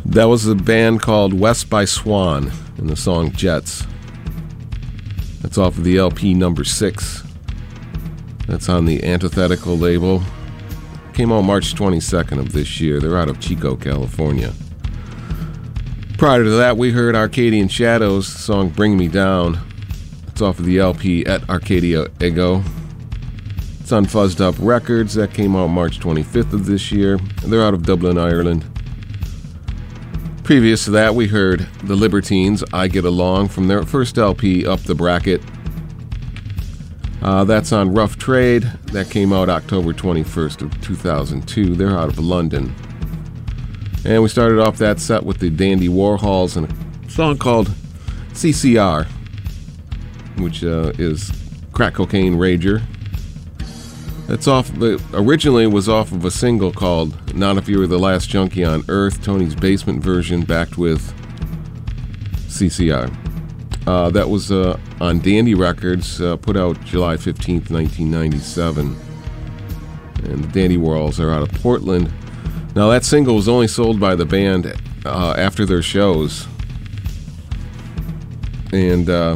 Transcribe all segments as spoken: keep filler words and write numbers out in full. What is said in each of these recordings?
That was a band called West by Swan and the song Jets. That's off of the L P number six. That's on the Antithetical label. Came out March twenty-second of this year. They're out of Chico, California. Prior to that, we heard Arcadian Shadows, the song Bring Me Down. It's off of the L P At Arcadia Ego. It's on Fuzzed Up Records. That came out March twenty-fifth of this year. They're out of Dublin, Ireland. Previous to that, we heard The Libertines, I Get Along, from their first L P, Up the Bracket. Uh, that's on Rough Trade. That came out October twenty-first of two thousand two. They're out of London. And we started off that set with the Dandy Warhols and a song called C C R, which uh, is Crack Cocaine Rager. That's off. Originally it was off of a single called Not If You Were the Last Junkie on Earth, Tony's Basement version, backed with C C R. Uh, that was uh, on Dandy Records, uh, put out July fifteenth, nineteen ninety-seven. And the Dandy Warhols are out of Portland. Now that single was only sold by the band uh, after their shows. And uh,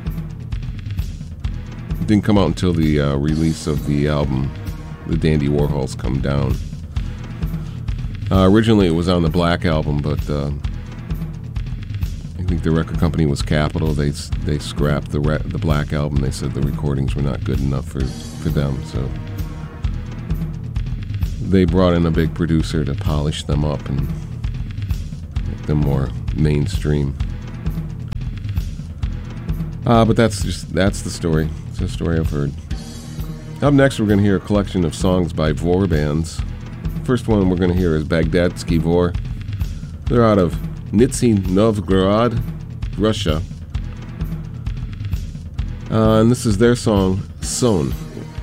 didn't come out until the uh, release of the album, The Dandy Warhols Come Down. Uh, originally it was on the Black Album, but uh, I think the record company was Capitol. They they scrapped the re- the Black Album. They said the recordings were not good enough for, for them, so they brought in a big producer to polish them up and make them more mainstream. Uh, but that's just that's the story. It's a story I've heard. Up next, we're going to hear a collection of songs by Vor bands. First one we're going to hear is Bagdadsky Vor. They're out of Nizhny Novgorod, Russia. Uh, and this is their song, Son.